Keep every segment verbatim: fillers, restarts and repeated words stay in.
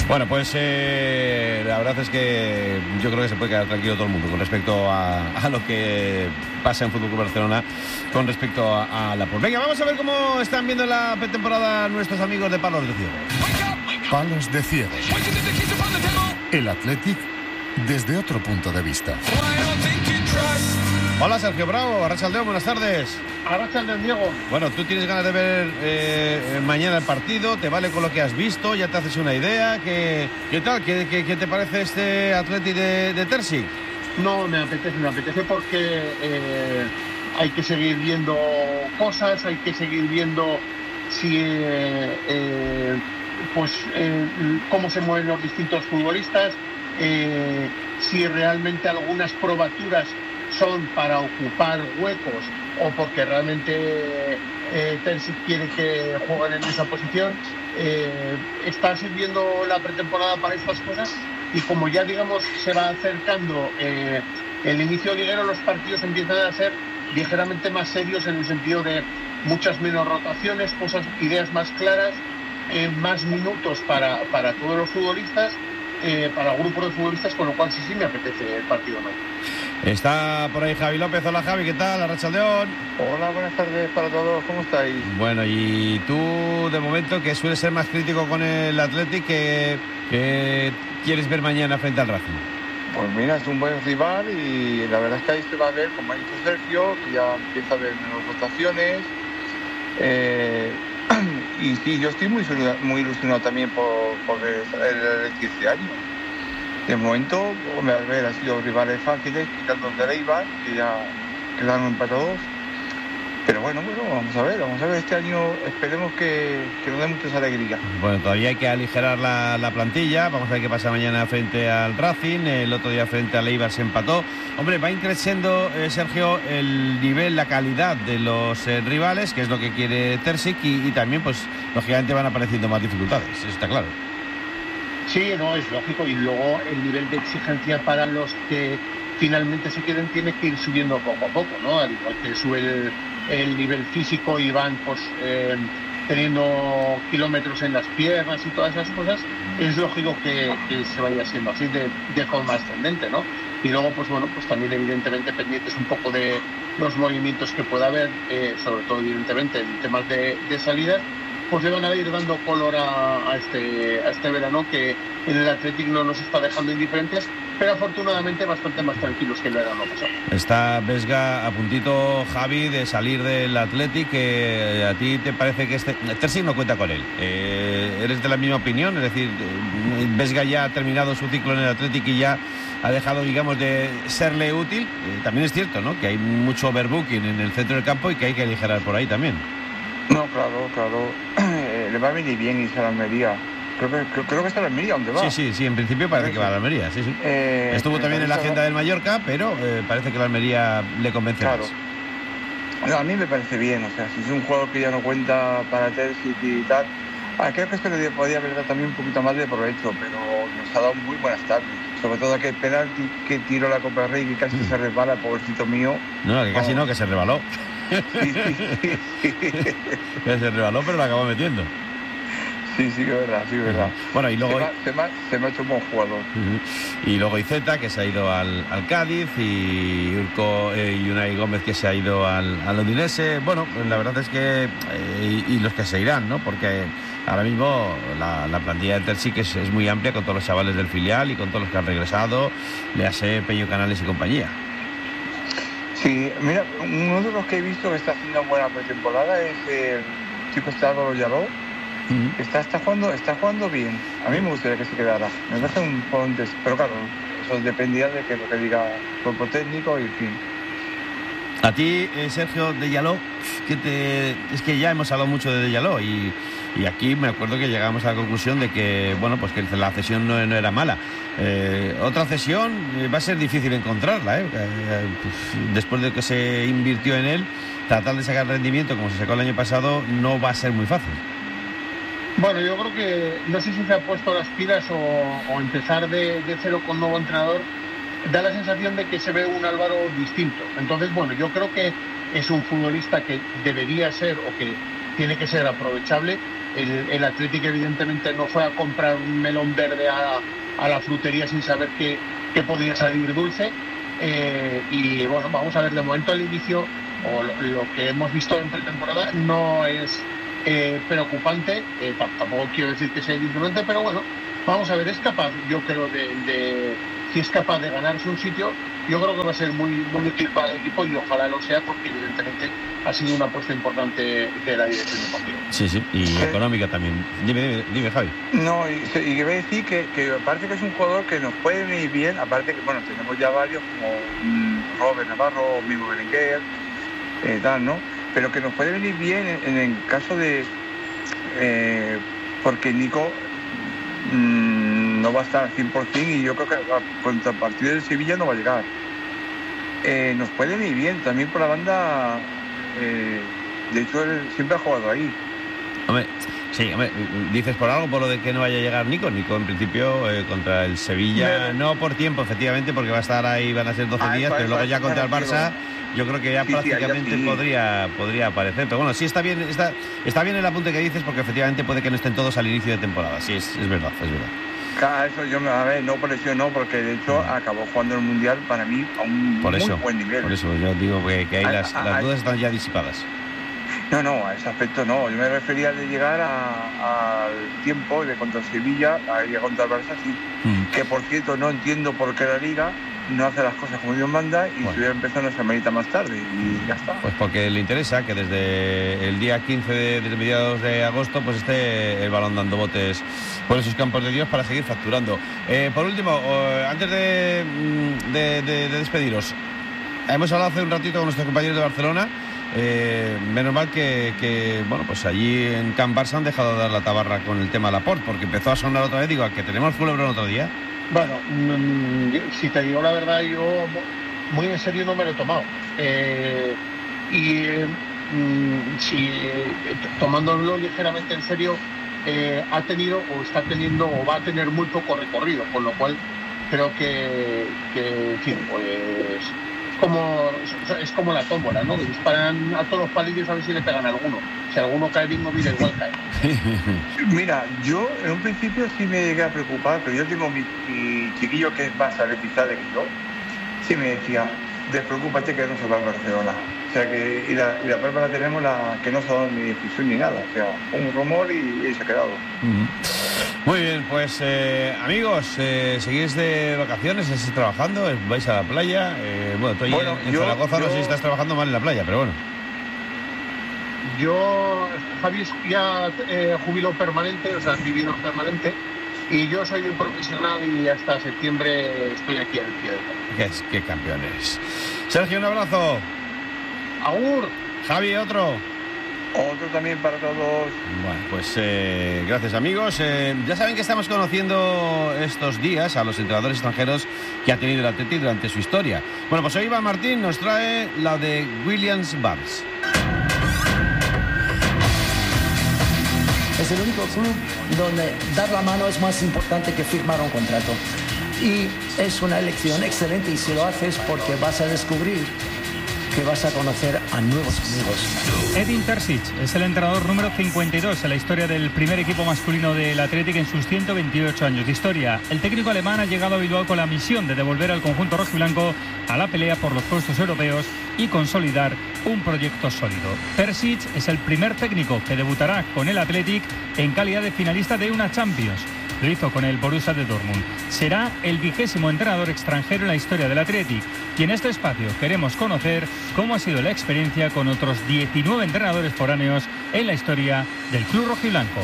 Bueno, pues eh, la verdad es que yo creo que se puede quedar tranquilo todo el mundo con respecto a, a lo que pasa en Fútbol Club Barcelona con respecto a, a la Por. Venga, vamos a ver cómo están viendo la pretemporada nuestros amigos de Palos de Ciego. Palos de Ciego. El Athletic desde otro punto de vista. Hola, Sergio Bravo, Arrachaldeón, buenas tardes. Arrachaldeón, Diego. Bueno, tú tienes ganas de ver eh, mañana el partido, te vale con lo que has visto, ya te haces una idea. ¿Qué, qué tal? ¿Qué, qué, qué te parece este Athletic de, de Terzic? No, me apetece, me apetece porque eh, hay que seguir viendo cosas, hay que seguir viendo si eh, eh, pues eh, cómo se mueven los distintos futbolistas, eh, si realmente algunas probaturas son para ocupar huecos o porque realmente eh, Terzic quiere que jueguen en esa posición. Eh, está sirviendo la pretemporada para estas cosas y como ya digamos se va acercando eh, el inicio liguero, los partidos empiezan a ser ligeramente más serios en el sentido de muchas menos rotaciones, cosas, ideas más claras, eh, más minutos para, para todos los futbolistas, eh, para el grupo de futbolistas, con lo cual sí, sí me apetece el partido mañana. Está por ahí Javi López. Hola, Javi, ¿qué tal? Arrachaldeón. Hola, buenas tardes para todos, ¿cómo estáis? Bueno, y tú, de momento, que sueles ser más crítico con el Athletic, que, que quieres ver mañana frente al Racing. Pues mira, es un buen rival y la verdad es que ahí se va a ver, como ha dicho Sergio, que ya empieza a haber menos rotaciones. Eh, y sí, yo estoy muy ilusionado, muy ilusionado también por, por el Athletic este año. De momento, a ver, han sido rivales fáciles, quitando de Eibar, que ya quedaron empatados. Pero bueno, bueno, vamos a ver, vamos a ver este año, esperemos que, que nos dé muchas alegrías. Bueno, todavía hay que aligerar la, la plantilla, vamos a ver qué pasa mañana frente al Racing, el otro día frente al Eibar se empató. Hombre, va increciendo, eh, Sergio, el nivel, la calidad de los eh, rivales, que es lo que quiere Terzic, y, y también, pues, lógicamente van apareciendo más dificultades, eso está claro. Sí, no, es lógico, y luego el nivel de exigencia para los que finalmente se queden tiene que ir subiendo poco a poco, ¿no? Al igual que sube el, el nivel físico y van pues eh, teniendo kilómetros en las piernas y todas esas cosas, es lógico que, que se vaya siendo así de, de forma ascendente, ¿no? Y luego, pues bueno, pues también evidentemente pendientes un poco de los movimientos que pueda haber, eh, sobre todo evidentemente en temas de, de salidas, pues le van a ir dando color a, a, este, a este verano que en el Athletic no nos está dejando indiferentes, pero afortunadamente bastante más tranquilos que el verano pasado. Está Vesga a puntito, Javi, de salir del Athletic. Eh, ¿A ti te parece que este Terzic no cuenta con él? Eh, ¿Eres de la misma opinión? Es decir, Vesga ya ha terminado su ciclo en el Athletic y ya ha dejado, digamos, de serle útil. Eh, también es cierto, ¿no?, que hay mucho overbooking en el centro del campo y que hay que aligerar por ahí también. No, claro, claro. Eh, le va a venir bien irse a la Almería. Creo que, creo, creo que está en la Almería, ¿dónde va? Sí, sí, sí, en principio parece que va a la Almería, sí, sí. Eh, Estuvo también en la agenda del Mallorca, pero eh, parece que la Almería le convence claro. más. No, a mí me parece bien, o sea, si es un jugador que ya no cuenta para Terzic y tal, ah, creo que esto le podía haber dado también un poquito más de provecho, pero nos ha dado muy buenas tardes. Sobre todo aquel penalti que tiró la Copa del Rey, que casi mm. se resbala, pobrecito mío. No, que casi oh. no, que se rebaló. Sí, sí, sí, sí. Que se rebaló, pero lo acabó metiendo. Sí, sí, que es verdad, sí, que es verdad. Bueno, y luego... Se me, ha, se me ha hecho un buen jugador. Uh-huh. Y luego Iceta, que se ha ido al, al Cádiz, y Urco eh, y Unai Gómez, que se ha ido al, al Udinese. Bueno, la verdad es que... Eh, y, y los que se irán, ¿no? Porque ahora mismo la, la plantilla del Terzic es, es muy amplia, con todos los chavales del filial y con todos los que han regresado, le hace Peño Canales y compañía. Sí, mira, uno de los que he visto que está haciendo buena pretemporada es el chico Álvaro Yaló. Uh-huh. Está, está, jugando, está jugando bien. A mí me gustaría que se quedara. Me parece un ponte, pero claro, eso dependía de que lo que diga el cuerpo técnico y en fin. A ti, eh, Sergio, de Yaló, que te... es que ya hemos hablado mucho de, de Yaló y, y aquí me acuerdo que llegamos a la conclusión de que, bueno, pues que la cesión no, no era mala. Eh, otra cesión eh, va a ser difícil encontrarla, ¿eh? Eh, pues, después de que se invirtió en él, tratar de sacar rendimiento como se sacó el año pasado no va a ser muy fácil. Bueno, yo creo que no sé si se ha puesto las pilas o, o empezar de, de cero con nuevo entrenador da la sensación de que se ve un Álvaro distinto. Entonces, bueno, yo creo que es un futbolista que debería ser o que tiene que ser aprovechable. el, el Athletic evidentemente no fue a comprar un melón verde a, a la frutería sin saber que, que podía salir dulce. Eh, y bueno, vamos a ver, de momento el inicio o lo, lo que hemos visto en pretemporada no es eh, preocupante, eh, tampoco quiero decir que sea indiferente, pero bueno, vamos a ver, es capaz, yo creo, de, de si es capaz de ganarse un sitio, yo creo que va a ser muy, muy útil para el equipo y ojalá lo sea, porque evidentemente ha sido una apuesta importante de la dirección deportiva. Sí, sí, y sí. económica también. Dime, dime, dime Javi. No, y, y que voy a decir que, que aparte que es un jugador que nos puede venir bien, aparte que, bueno, tenemos ya varios como mmm, Robert Navarro, mismo Berenguer, eh, tal, ¿no? Pero que nos puede venir bien en, en el caso de... Eh, porque Nico mmm, no va a estar al cien por ciento y yo creo que a, contra el partido de Sevilla no va a llegar. Eh, nos puede venir bien también por la banda... Eh, de hecho, él siempre ha jugado ahí. Hombre, sí, hombre, dices por algo, por lo de que no vaya a llegar Nico. Nico, en principio, eh, contra el Sevilla, no por tiempo, efectivamente, porque va a estar ahí, van a ser doce ah, días, pero luego ya contra el Barça, yo creo que ya sí, prácticamente sí, sí. podría podría aparecer. Pero bueno, sí está bien, está, está bien el apunte que dices, porque efectivamente puede que no estén todos al inicio de temporada. Sí, es, es verdad, es verdad. Claro, eso yo me a ver, no por eso no, porque de hecho acabó jugando el Mundial para mí a un por eso, muy buen nivel. Por eso yo digo que, que ahí a, las, a, las dudas a, están ya disipadas. No, no, a ese aspecto no. Yo me refería de llegar al tiempo de contra Sevilla, a ir contra el Barça, sí. Mm. Que por cierto no entiendo por qué la Liga no hace las cosas como Dios manda y bueno. se hubiera empezado una semanita más tarde y ya está. Pues porque le interesa que desde el día quince de, de mediados de agosto pues esté el balón dando botes por esos campos de Dios para seguir facturando. Eh, por último, eh, antes de, de, de, de despediros, hemos hablado hace un ratito con nuestros compañeros de Barcelona. Eh, menos mal que, que bueno, pues allí en Can Barça han dejado de dar la tabarra con el tema Laporte, porque empezó a sonar otra vez. Digo, que tenemos culebrón otro día. Bueno, mmm, si te digo la verdad, yo muy en serio no me lo he tomado. Eh, y mmm, si tomándolo ligeramente en serio, eh, ha tenido o está teniendo o va a tener muy poco recorrido, con lo cual creo que, que en fin, pues como es como la tómbola, ¿no? Disparan a todos los palillos a ver si le pegan a alguno. Si alguno cae bien o mira, igual cae. Mira, yo en un principio sí me llegué a preocupar, pero yo tengo mi, mi chiquillo que es más aletizado que yo, sí me decía, despreocúpate que no se va a Barcelona. O sea que, y la, y la prueba la tenemos, la que no se ha dado ni difusión ni nada. O sea, un rumor y, y se ha quedado. Uh-huh. Muy bien, pues eh, amigos, eh, seguís de vacaciones, estáis trabajando, vais a la playa. Eh, bueno, tú bueno, en, en yo, Zaragoza yo, no sé si estás trabajando mal en la playa, pero bueno. Yo, Javi, ya eh, jubilo permanente, o sea, vivido permanente, y yo soy un profesional y hasta septiembre estoy aquí al pie del cañón. Qué, qué campeón eres. Sergio, un abrazo. Agur. Javi, otro. Otro también para todos. Bueno, pues eh, gracias amigos. Eh, ya saben que estamos conociendo estos días a los entrenadores extranjeros que ha tenido el Atleti durante su historia. Bueno, pues hoy Iván Martín nos trae la de Williams Barnes. Es el único club donde dar la mano es más importante que firmar un contrato. Y es una elección excelente y si lo haces porque vas a descubrir que vas a conocer a nuevos amigos. Edin Terzic es el entrenador número cincuenta y dos en la historia del primer equipo masculino del Athletic en sus ciento veintiocho años de historia. El técnico alemán ha llegado a Bilbao con la misión de devolver al conjunto rojiblanco a la pelea por los puestos europeos y consolidar un proyecto sólido. Terzic es el primer técnico que debutará con el Athletic en calidad de finalista de una Champions. Lo hizo con el Borussia de Dortmund. Será el vigésimo entrenador extranjero en la historia del Athletic. Y en este espacio queremos conocer cómo ha sido la experiencia con otros diecinueve entrenadores foráneos en la historia del club rojiblanco.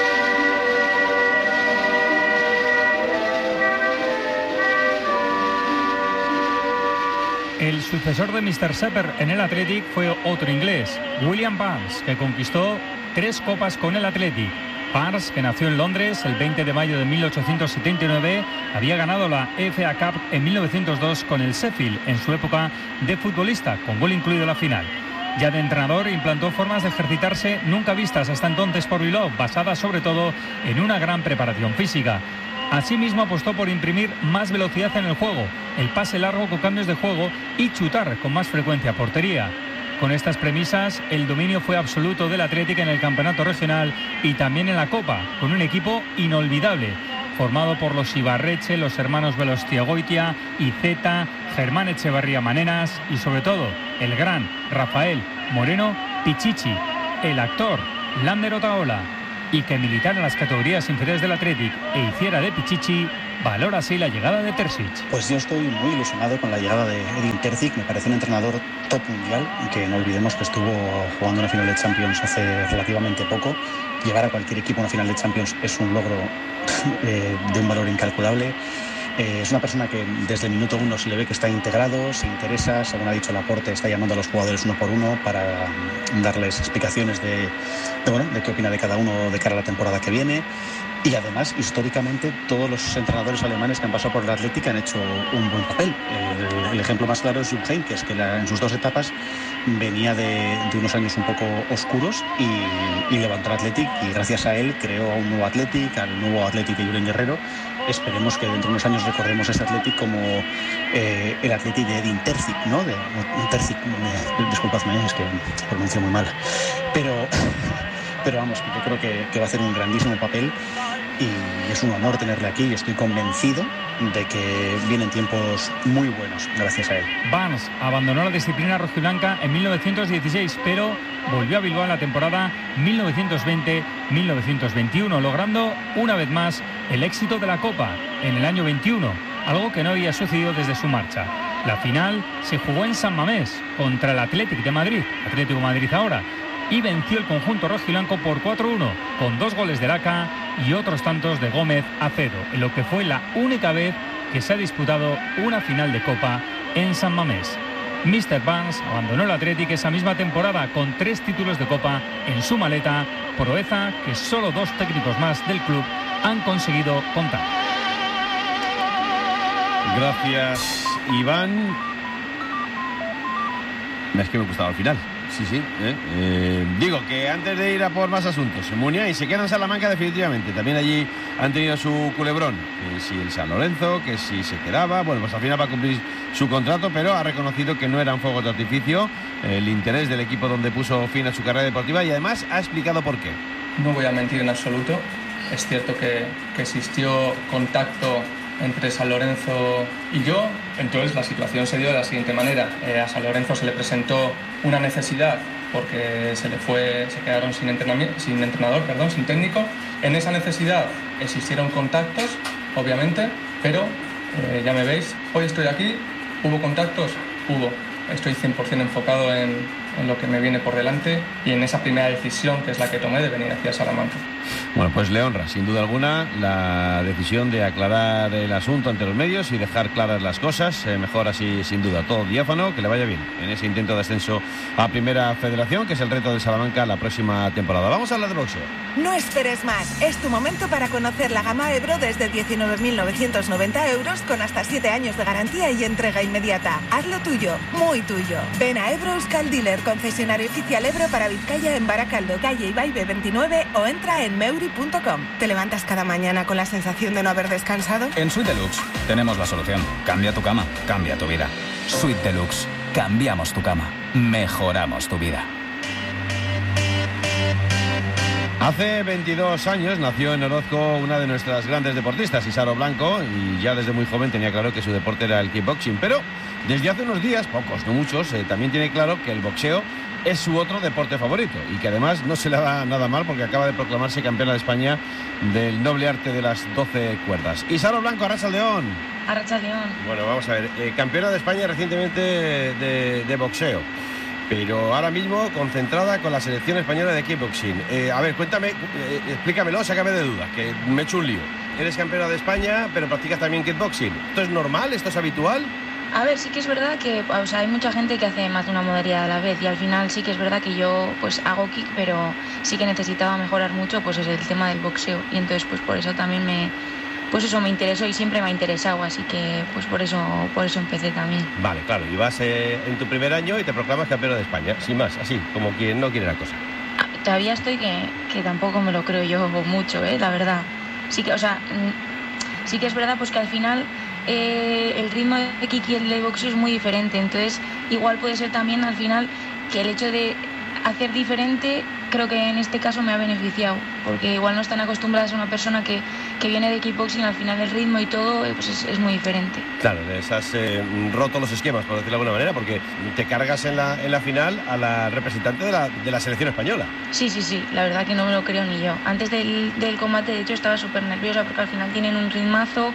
El sucesor de mister Sepper en el Athletic fue otro inglés, William Barnes, que conquistó tres copas con el Athletic. Barnes, que nació en Londres el veinte de mayo de mil ochocientos setenta y nueve, había ganado la F A Cup en mil novecientos dos con el Sheffield en su época de futbolista, con gol incluido en la final. Ya de entrenador implantó formas de ejercitarse nunca vistas hasta entonces por Bilbao, basadas sobre todo en una gran preparación física. Asimismo apostó por imprimir más velocidad en el juego, el pase largo con cambios de juego y chutar con más frecuencia a portería. Con estas premisas, el dominio fue absoluto del Athletic en el campeonato regional y también en la Copa, con un equipo inolvidable, formado por los Ibarreche, los hermanos Velostiagoitia, Iceta, Germán Echevarría Manenas y sobre todo el gran Rafael Moreno Pichichi, el actor Lander Otaola, y que militara en las categorías inferiores del Athletic e hiciera de Pichichi, valora así la llegada de Terzic. Pues yo estoy muy ilusionado con la llegada de Edin Terzic. Me parece un entrenador top mundial, que no olvidemos que estuvo jugando una final de Champions hace relativamente poco. Llevar a cualquier equipo a una final de Champions es un logro eh, de un valor incalculable. Eh, es una persona que desde el minuto uno se le ve que está integrado, se interesa, según ha dicho Laporte, está llamando a los jugadores uno por uno para darles explicaciones de, de, bueno, de qué opina de cada uno de cara a la temporada que viene. Y además, históricamente, todos los entrenadores alemanes que han pasado por el Athletic han hecho un buen papel. El, el ejemplo más claro es Jupp Heynckes, que la, en sus dos etapas venía de, de unos años un poco oscuros y, y levantó el Athletic, y gracias a él creó a un nuevo Athletic, al nuevo Athletic de Julen Guerrero. Esperemos que dentro de unos años recordemos ese Athletic como eh, el Athletic de Edin Terzic, ¿no? De, Terzic, eh, disculpadme, es que pronuncio muy mal. Pero... Pero vamos, yo creo que, que va a hacer un grandísimo papel y es un honor tenerle aquí y estoy convencido de que vienen tiempos muy buenos gracias a él. Vance abandonó la disciplina rojiblanca en mil novecientos dieciséis, pero volvió a Bilbao en la temporada mil novecientos veinte mil novecientos veintiuno, logrando una vez más el éxito de la Copa en el año veintiuno, algo que no había sucedido desde su marcha. La final se jugó en San Mamés contra el Athletic de Madrid, Atlético de Madrid ahora, y venció el conjunto rojiblanco por cuatro uno, con dos goles de Laca y otros tantos de Gómez Acedo, en lo que fue la única vez que se ha disputado una final de Copa en San Mamés. míster Vance abandonó el Athletic esa misma temporada con tres títulos de Copa en su maleta, proeza que solo dos técnicos más del club han conseguido contar. Gracias, Iván. Es que me gustaba el final. Sí, sí. ¿eh? Eh, digo que antes de ir a por más asuntos, Muniain se queda en Salamanca definitivamente. También allí han tenido su culebrón. Que si el San Lorenzo, que si se quedaba. Bueno, pues al final va a cumplir su contrato, pero ha reconocido que no eran fuegos de artificio el interés del equipo donde puso fin a su carrera deportiva y además ha explicado por qué. No voy a mentir en absoluto. Es cierto que, que existió contacto entre San Lorenzo y yo. Entonces la situación se dio de la siguiente manera. Eh, a San Lorenzo se le presentó una necesidad porque se le fue, se quedaron sin entrenamiento, sin entrenador, perdón, sin técnico. En esa necesidad existieron contactos, obviamente, pero eh, ya me veis, hoy estoy aquí, hubo contactos, hubo. Estoy cien por ciento enfocado en, en lo que me viene por delante y en esa primera decisión que es la que tomé de venir hacia Salamanca. Bueno, pues le honra, sin duda alguna, la decisión de aclarar el asunto ante los medios y dejar claras las cosas. Eh, mejor así, sin duda, todo diáfano, que le vaya bien en ese intento de ascenso a Primera Federación, que es el reto de Salamanca la próxima temporada. Vamos a hablar de boxeo. No esperes más. Es tu momento para conocer la gama Ebro desde diecinueve mil novecientos noventa euros con hasta siete años de garantía y entrega inmediata. Hazlo tuyo, muy tuyo. Ven a Ebro Euskal Dealer, concesionario oficial Ebro para Vizcaya en Baracaldo, calle Ibaigbe veintinueve, o entra en meuri punto com. ¿Te levantas cada mañana con la sensación de no haber descansado? En Suite Deluxe tenemos la solución. Cambia tu cama, cambia tu vida. Suite Deluxe. Cambiamos tu cama. Mejoramos tu vida. Hace veintidós años nació en Orozco una de nuestras grandes deportistas, Isaro Blanco, y ya desde muy joven tenía claro que su deporte era el kickboxing, pero desde hace unos días, pocos, no muchos, eh, también tiene claro que el boxeo es su otro deporte favorito y que además no se le da nada mal porque acaba de proclamarse campeona de España del noble arte de las doce cuerdas. Isaro Blanco, Arratsaldeon. Arratsaldeon. Bueno, vamos a ver, eh, campeona de España recientemente de, de boxeo, pero ahora mismo concentrada con la selección española de kickboxing. Eh, a ver, cuéntame, eh, explícamelo, sácame de dudas, que me he hecho un lío. Eres campeona de España, pero practicas también kickboxing. ¿Esto es normal? ¿Esto es habitual? A ver, sí que es verdad que, o sea, hay mucha gente que hace más de una modalidad a la vez y al final sí que es verdad que yo pues hago kick, pero sí que necesitaba mejorar mucho pues es el tema del boxeo y entonces pues por eso también me pues eso me interesó y siempre me ha interesado, así que pues por eso por eso empecé también. Vale, claro, y vas eh, en tu primer año y te proclamas campeona de España, sin más, así, como quien no quiere la cosa. Todavía estoy que, que tampoco me lo creo yo mucho, eh, la verdad. Sí que, o sea, sí que es verdad pues que al final eh, el ritmo de kick y el de boxeo es muy diferente, entonces igual puede ser también al final que el hecho de hacer diferente creo que en este caso me ha beneficiado, porque igual no están acostumbradas a una persona que, que viene de kickboxing, al final el ritmo y todo eh, pues es, es muy diferente. Claro, les has eh, roto los esquemas, por decirlo de alguna manera, porque te cargas en la, en la final a la representante de la, de la selección española. Sí, sí, sí, la verdad que no me lo creo ni yo. Antes del, del combate, de hecho, estaba súper nerviosa porque al final tienen un ritmazo,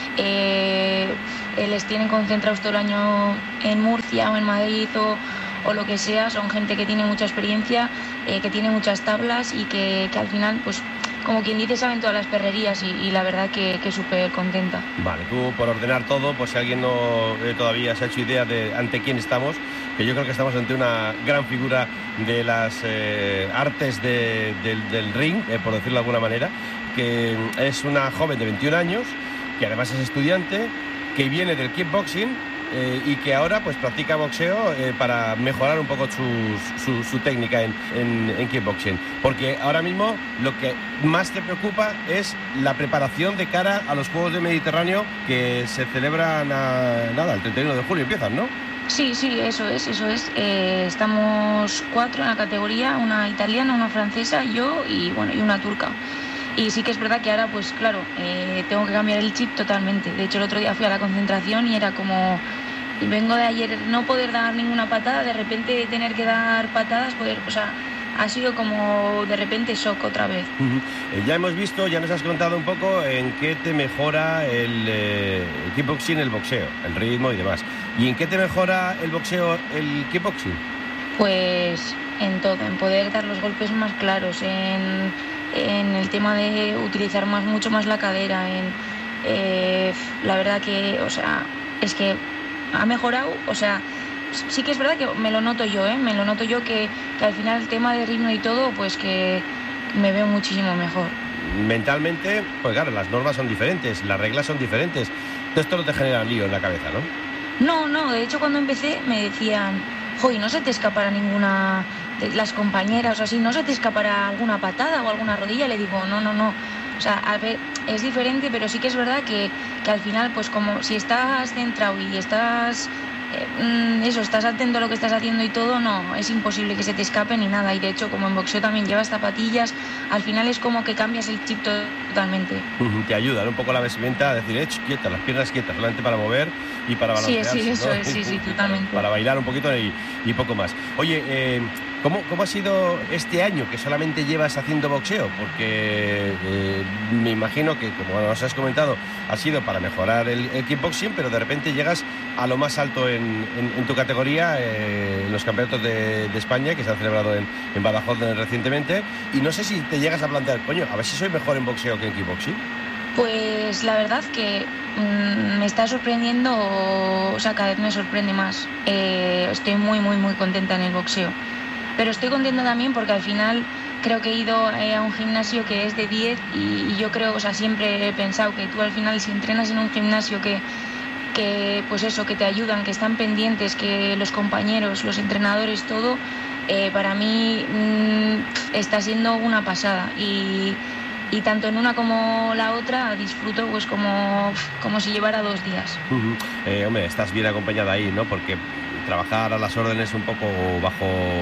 eh, les tienen concentrados todo el año en Murcia o en Madrid o o lo que sea, son gente que tiene mucha experiencia, eh, que tiene muchas tablas y que, que al final, pues como quien dice, saben todas las perrerías y, y la verdad que, que súper contenta. Vale, tú por ordenar todo, pues si alguien no eh, todavía se ha hecho idea de ante quién estamos, que yo creo que estamos ante una gran figura de las eh, artes de, de, del ring, eh, por decirlo de alguna manera, que es una joven de veintiún años, que además es estudiante, que viene del kickboxing, Eh, y que ahora pues practica boxeo eh, para mejorar un poco su, su, su técnica en, en, en kickboxing, porque ahora mismo lo que más te preocupa es la preparación de cara a los Juegos del Mediterráneo que se celebran a, nada, el treinta y uno de julio empiezan, ¿no? Sí, sí, eso es, eso es. Eh, estamos cuatro en la categoría, una italiana, una francesa, yo y bueno y una turca. Y sí que es verdad que ahora, pues claro, eh, tengo que cambiar el chip totalmente. De hecho, el otro día fui a la concentración y era como, vengo de ayer no poder dar ninguna patada, de repente tener que dar patadas, poder, o sea, ha sido como de repente shock otra vez. Uh-huh. eh, ya hemos visto, ya nos has contado un poco en qué te mejora el, eh, el kickboxing, el boxeo, el ritmo y demás. ¿Y en qué te mejora el boxeo, el kickboxing? Pues en todo, en poder dar los golpes más claros, en... en el tema de utilizar más mucho más la cadera, en eh, la verdad que, o sea, es que ha mejorado, o sea, sí que es verdad que me lo noto yo, ¿eh? me lo noto yo que, que al final el tema de ritmo y todo, pues que me veo muchísimo mejor. Mentalmente, pues claro, las normas son diferentes, las reglas son diferentes, todo esto no te genera lío en la cabeza, ¿no? No, no, de hecho cuando empecé me decían, joder, no se te escapará ninguna de las compañeras o así, no se te escapará alguna patada o alguna rodilla. Le digo, no, no, no, o sea, a ver, es diferente, pero sí que es verdad que, que al final, pues como si estás centrado y estás eh, eso, estás atento a lo que estás haciendo y todo, no, es imposible que se te escape ni nada. Y de hecho, como en boxeo también llevas zapatillas, al final es como que cambias el chip totalmente. Te ayuda, ¿no? Un poco la vestimenta a decir, eh, quieta, las piernas quietas, solamente para mover y para balancearse, sí, sí, eso ¿no? es, sí, sí, totalmente. Para bailar un poquito y, y poco más. Oye, eh, ¿cómo, ¿cómo ha sido este año que solamente llevas haciendo boxeo? Porque eh, me imagino que, como nos has comentado, ha sido para mejorar el, el kickboxing, pero de repente llegas a lo más alto en, en, en tu categoría, eh, en los campeonatos de, de España, que se han celebrado en, en Badajoz recientemente, y no sé si te llegas a plantear, coño, a ver si soy mejor en boxeo que en kickboxing. Pues la verdad que mmm, me está sorprendiendo, o sea, cada vez me sorprende más. Eh, estoy muy, muy, muy contenta en el boxeo. Pero estoy contenta también porque al final creo que he ido eh, a un gimnasio que es de diez y, y yo creo, o sea, siempre he pensado que tú al final si entrenas en un gimnasio que, que pues eso, que te ayudan, que están pendientes, que los compañeros, los entrenadores, todo, eh, para mí mmm, está siendo una pasada. Y... y tanto en una como la otra disfruto pues como, como si llevara dos días. Uh-huh. eh, hombre, estás bien acompañada ahí, ¿no? Porque trabajar a las órdenes un poco bajo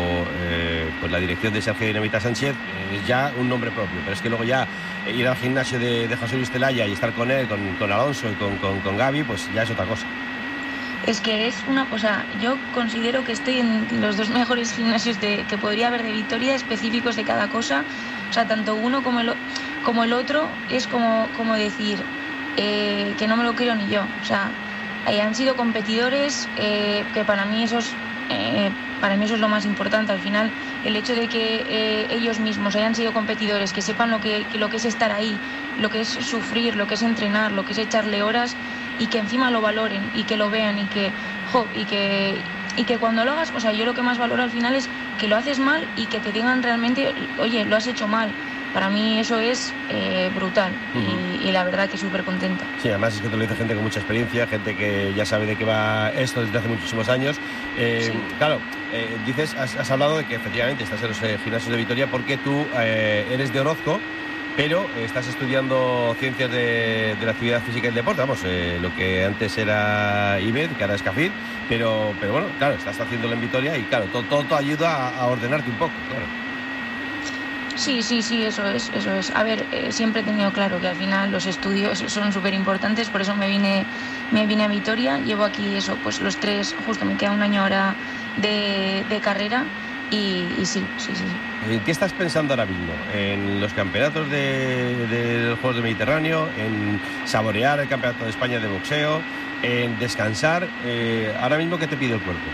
eh, pues la dirección de Sergio Dinamita Sánchez es eh, ya un nombre propio, pero es que luego ya eh, ir al gimnasio de, de José Luis Celaya y estar con él, con, con Alonso y con, con, con Gaby, pues ya es otra cosa. Es que es una cosa, yo considero que estoy en los dos mejores gimnasios de, que podría haber de Vitoria, específicos de cada cosa, o sea, tanto uno como el, como el otro, es como, como decir eh, que no me lo creo ni yo, o sea, eh, han sido competidores eh, que para mí, eso es, eh, para mí eso es lo más importante, al final, el hecho de que eh, ellos mismos hayan sido competidores, que sepan lo que, que, lo que es estar ahí, lo que es sufrir, lo que es entrenar, lo que es echarle horas, y que encima lo valoren y que lo vean y que, jo, y que y que cuando lo hagas, o sea, yo lo que más valoro al final es que lo haces mal y que te digan realmente, oye, lo has hecho mal. Para mí eso es eh, brutal. Uh-huh. y, y la verdad que súper contenta. Sí, además es que te lo dice gente con mucha experiencia, gente que ya sabe de qué va esto desde hace muchísimos años. Eh, sí. Claro, eh, dices, has, has hablado de que efectivamente estás en los eh, gimnasios de Vitoria porque tú eh, eres de Orozco pero estás estudiando ciencias de, de la actividad física y el deporte, vamos, eh, lo que antes era I B E D, que ahora es CAFID, pero, pero bueno, claro, estás haciéndolo en Vitoria y claro, todo, todo te ayuda a, a ordenarte un poco, claro. Sí, sí, sí, eso es, eso es. A ver, eh, siempre he tenido claro que al final los estudios son súper importantes, por eso me vine, me vine a Vitoria. Llevo aquí eso, pues los tres, justo me queda un año ahora de, de carrera y, y sí, sí, sí. ¿En qué estás pensando ahora mismo? ¿En los campeonatos de, de los Juegos del Mediterráneo? ¿En saborear el Campeonato de España de boxeo? ¿En descansar? Eh, ahora mismo, ¿qué te pide el cuerpo?